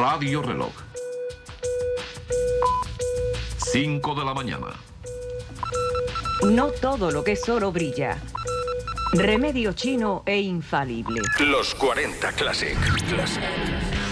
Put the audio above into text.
Radio Reloj. 5 de la mañana. No todo lo que es oro brilla. Remedio chino e infalible. Los 40 Classic.